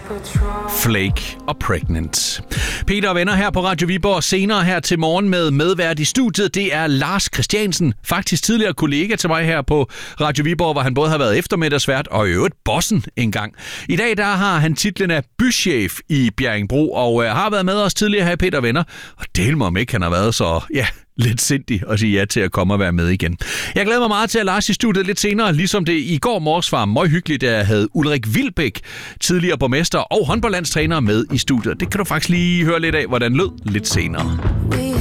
Flake og Pregnant. Peter og venner her på Radio Viborg. Senere her til morgen med medvært i studiet, det er Lars Christiansen. Faktisk tidligere kollega til mig her på Radio Viborg, hvor han både har været eftermiddagsvært og i øvrigt bossen engang. I dag der har han titlen af bychef i Bjerringbro og har været med os tidligere her, Peter og venner. Og del mig om ikke, han har været så lidt sindig at sige ja til at komme og være med igen. Jeg glæder mig meget til at Lars i studiet lidt senere, ligesom det i går morges var meget hyggeligt, da jeg havde Ulrik Wilbæk, tidligere borgmester og håndboldlandstræner, med i studiet. Det kan du faktisk lige høre lidt af, hvordan lød lidt senere.